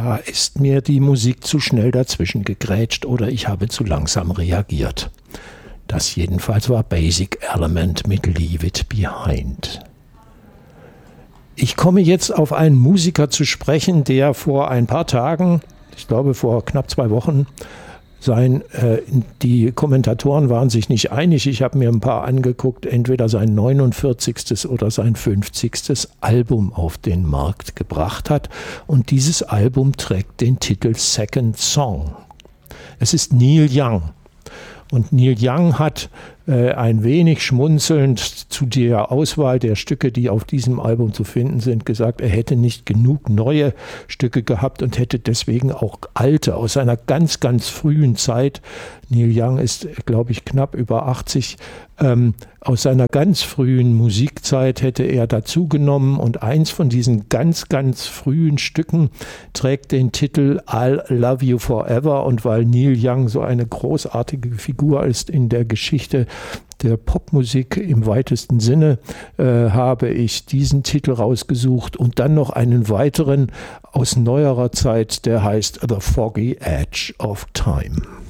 da ist mir die Musik zu schnell dazwischen gegrätscht oder ich habe zu langsam reagiert. Das jedenfalls war Basic Element mit Leave It Behind. Ich komme jetzt auf einen Musiker zu sprechen, der vor ein paar Tagen, ich glaube vor knapp 2 Wochen, die Kommentatoren waren sich nicht einig. Ich habe mir ein paar angeguckt, entweder sein 49. oder sein 50. Album auf den Markt gebracht hat. Und dieses Album trägt den Titel Second Song. Es ist Neil Young. Und Neil Young hat ein wenig schmunzelnd zu der Auswahl der Stücke, die auf diesem Album zu finden sind, gesagt, er hätte nicht genug neue Stücke gehabt und hätte deswegen auch alte aus seiner ganz, ganz frühen Zeit. Neil Young ist, glaube ich, knapp über 80. Aus seiner ganz frühen Musikzeit hätte er dazu genommen und eins von diesen ganz, ganz frühen Stücken trägt den Titel I'll Love You Forever, und weil Neil Young so eine großartige Figur ist in der Geschichte der Popmusik im weitesten Sinne, habe ich diesen Titel rausgesucht und dann noch einen weiteren aus neuerer Zeit, der heißt The Foggy Edge of Time.